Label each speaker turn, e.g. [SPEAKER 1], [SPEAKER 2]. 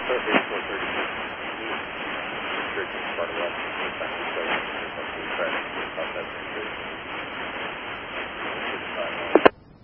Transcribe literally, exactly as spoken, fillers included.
[SPEAKER 1] Clear for four thirty-six. Restrictions, part of left.